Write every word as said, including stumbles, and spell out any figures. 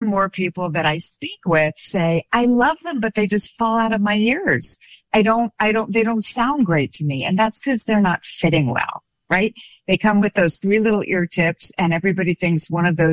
and more people that I speak with say, I love them, but they just fall out of my ears. I don't, I don't, they don't sound great to me. And that's because they're not fitting well, right? They come with those three little ear tips and everybody thinks one of those